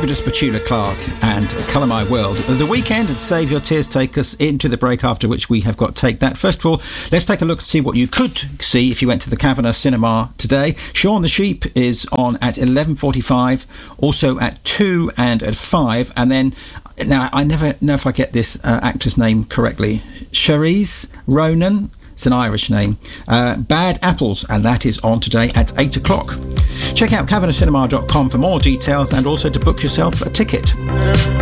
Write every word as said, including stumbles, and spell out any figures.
fabulous Petula Clark and Colour My World. The Weekend and Save Your Tears take us into the break, after which we have got Take That. First of all, let's take a look and see what you could see if you went to the Kavanagh Cinema today. Shaun the Sheep is on at eleven forty-five, also at two and at five, and then, now I never know if I get this uh, actor's name correctly, Charlize Ronan. It's an Irish name. Uh, Bad Apples, and that is on today at eight o'clock. Check out kavanagh cinema dot com for more details and also to book yourself a ticket.